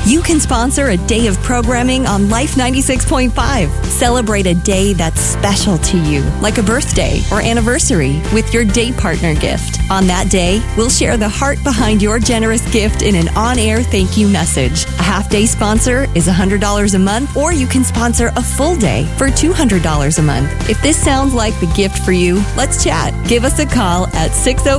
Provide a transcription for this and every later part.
You can sponsor a day of programming on Life 96.5. Celebrate a day that's special to you, like a birthday or anniversary, with your day partner gift. On that day, we'll share the heart behind your generous gift in an on-air thank you message. A half-day sponsor is $100 a month, or you can sponsor a full day for $200 a month. If this sounds like the gift for you, let's chat. Give us a call at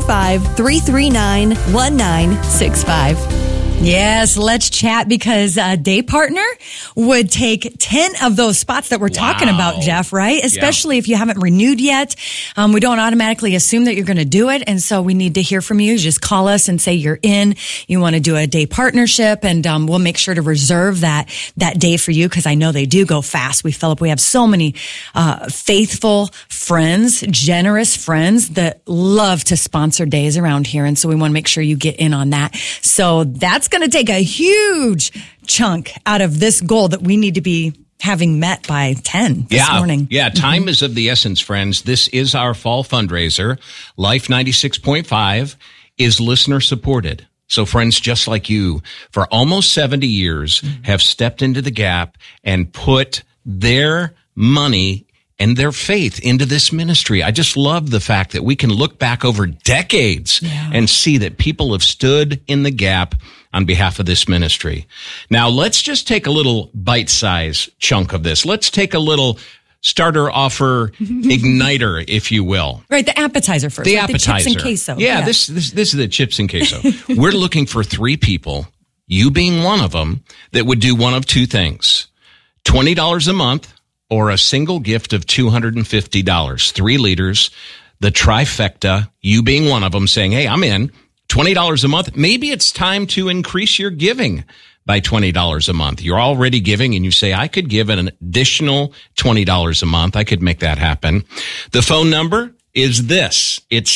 605-339-1965. Yes, let's chat, because a day partner would take 10 of those spots that we're talking about, Jeff, right? Especially if you haven't renewed yet. We don't automatically assume that you're going to do it. And so we need to hear from you. Just call us and say you're in. You want to do a day partnership, and we'll make sure to reserve that day for you, because I know they do go fast. We have so many faithful friends, generous friends that love to sponsor days around here. And so we want to make sure you get in on that. So that's going to take a huge chunk out of this goal that we need to be having met by 10 this morning. Yeah, time is of the essence, friends. This is our fall fundraiser. Life 96.5 is listener supported. So friends just like you, for almost 70 years, have stepped into the gap and put their money and their faith into this ministry. I just love the fact that we can look back over decades and see that people have stood in the gap on behalf of this ministry. Now, let's just take a little bite-size chunk of this. Let's take a little starter offer igniter, if you will. Right, the appetizer first. The like appetizer. The chips and queso. Yeah, this is the chips and queso. We're looking for 3 people, you being one of them, that would do one of 2 things. $20 a month, or a single gift of $250, 3 liters, the trifecta, you being one of them, saying, hey, I'm in, $20 a month. Maybe it's time to increase your giving by $20 a month. You're already giving, and you say, I could give an additional $20 a month. I could make that happen. The phone number is this. It's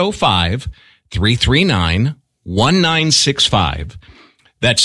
605-339-1965. That's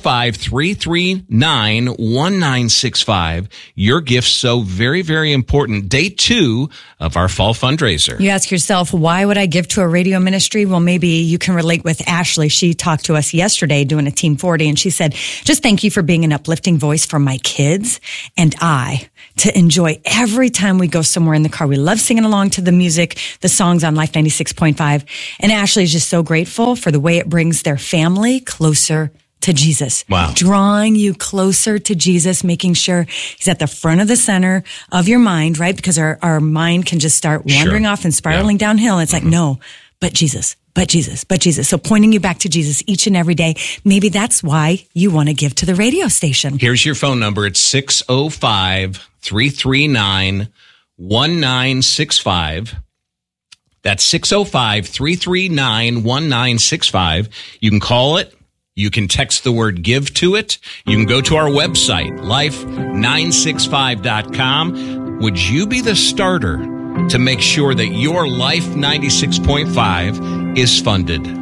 605-339-1965. Your gift's so very, very important. Day 2 of our fall fundraiser. You ask yourself, why would I give to a radio ministry? Well, maybe you can relate with Ashley. She talked to us yesterday doing a Team 40, and she said, just thank you for being an uplifting voice for my kids and I to enjoy every time we go somewhere in the car. We love singing along to the music, the songs on Life 96.5. And Ashley is just so grateful for the way it brings their family closer to Jesus. Wow. Drawing you closer to Jesus, making sure he's at the front of the center of your mind, right? Because our mind can just start wandering off and spiraling downhill. It's like, no, but Jesus, but Jesus, but Jesus. So pointing you back to Jesus each and every day. Maybe that's why you want to give to the radio station. Here's your phone number. It's 605-339-1965. That's 605-339-1965. You can call it. You can text the word give to it. You can go to our website, life965.com. Would you be the starter to make sure that your Life 96.5 is funded?